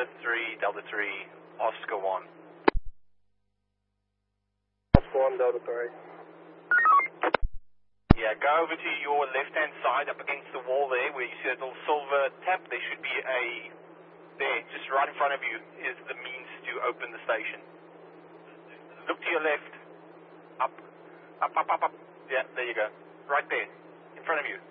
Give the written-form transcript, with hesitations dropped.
Delta 3, Oscar 1. Oscar 1, Delta 3. Yeah, go over to your left-hand side up against the wall there where you see that little silver tap. There should be there, just right in front of you is the means to open the station. Look to your left. Up. Yeah, there you go. Right there, in front of you.